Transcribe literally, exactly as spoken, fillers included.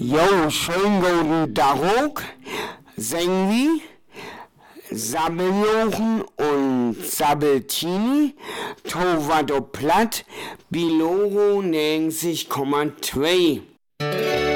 Jo, schönen guten Tag, Sengwi, Sabeljochen und Sabeltini, Tovado Platt, Biloro neunzig Komma zwei.